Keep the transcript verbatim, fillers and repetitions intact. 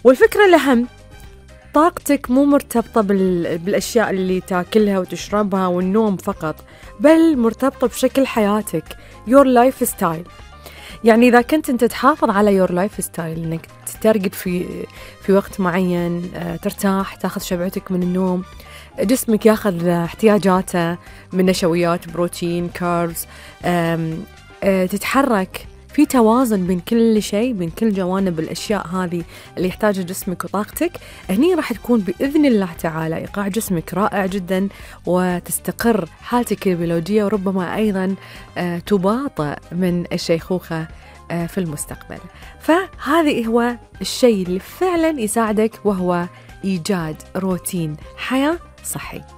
والفكرة الأهم، طاقتك مو مرتبطة بال... بالأشياء اللي تاكلها وتشربها والنوم فقط، بل مرتبطة بشكل حياتك، your life style. يعني إذا كنت أنت تحافظ على your life style، إنك تترقد في في وقت معين، ترتاح، تاخذ شبعتك من النوم، جسمك ياخذ احتياجاته من نشويات، بروتين، كاربز، تتحرك في توازن بين كل شيء، بين كل جوانب الأشياء هذه اللي يحتاجها جسمك وطاقتك، هني راح تكون بإذن الله تعالى إيقاع جسمك رائع جدا، وتستقر حالتك البيولوجية، وربما أيضا تباطأ من الشيخوخة في المستقبل. فهذا هو الشيء اللي فعلا يساعدك، وهو إيجاد روتين حياة صحي.